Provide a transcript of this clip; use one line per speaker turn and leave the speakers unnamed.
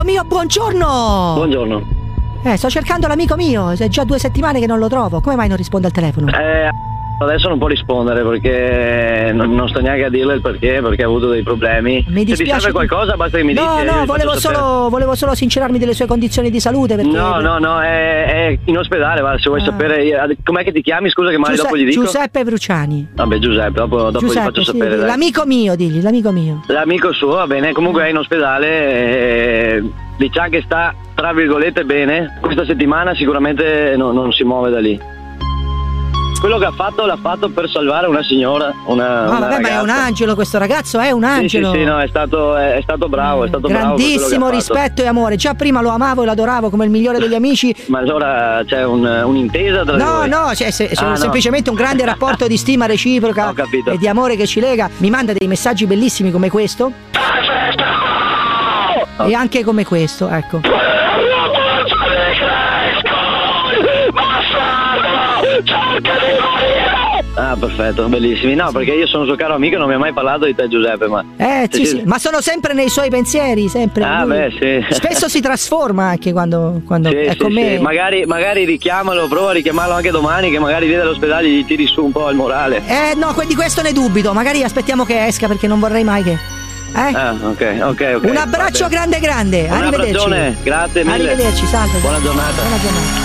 Mio, buongiorno.
Buongiorno.
Sto cercando l'amico mio, è già 2 settimane che non lo trovo. Come mai non risponde al telefono?
Adesso non può rispondere perché non sto neanche a dirle il perché ha avuto dei problemi.
Mi dispiace.
Se ti serve qualcosa basta che mi dici.
No, volevo solo sincerarmi delle sue condizioni di salute perché...
No, è in ospedale, guarda, se vuoi sapere. Com'è che ti chiami? Scusa che magari dopo gli dico.
Giuseppe Bruciani.
Vabbè, Giuseppe, dopo gli faccio sapere. Dai.
L'amico mio, digli, l'amico mio.
L'amico suo, va bene, comunque è in ospedale, diciamo che sta tra virgolette bene. Questa settimana sicuramente non si muove da lì. Quello che ha fatto l'ha fatto per salvare una signora, una
vabbè,
ragazza.
Ma è un angelo questo ragazzo, è un angelo.
Sì, no, è stato bravo,
grandissimo rispetto e amore. Già prima lo amavo e lo adoravo come il migliore degli amici.
Ma allora c'è un'intesa tra voi?
No, c'è semplicemente un grande rapporto di stima reciproca e di amore che ci lega. Mi manda dei messaggi bellissimi come questo. E anche come questo, ecco.
Ah, perfetto, bellissimi. No, perché io sono suo caro amico e non mi ha mai parlato di te, Giuseppe, ma...
sì, ma sono sempre nei suoi pensieri, sempre.
Ah, beh, sì.
Spesso si trasforma anche quando è con me.
Sì. Magari richiamalo, prova a richiamarlo anche domani, che magari lì dall'ospedale gli tiri su un po' il morale.
No, di questo ne dubito. Magari aspettiamo che esca, perché non vorrei mai che...
Ah, ok.
Un abbraccio grande.
Un
Arrivederci.
Grazie mille.
Arrivederci, salve.
Buona giornata.